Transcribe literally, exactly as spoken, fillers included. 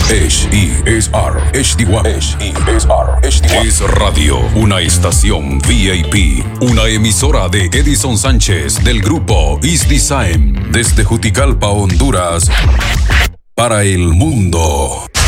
H E S R H D one. H E S R H D one. Es Radio, una estación V I P, una emisora de Edison Sánchez del grupo East Design, desde Juticalpa, Honduras, para el mundo.